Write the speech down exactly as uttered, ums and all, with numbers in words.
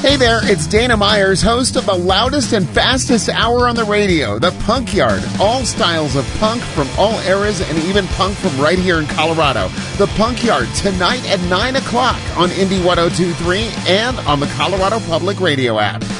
Hey there, it's Dana Myers, host of the loudest and fastest hour on the radio, The Punk Yard. All styles of punk from all eras and even punk from right here in Colorado. The Punk Yard, tonight at nine o'clock on Indie one oh two point three and on the Colorado Public Radio app.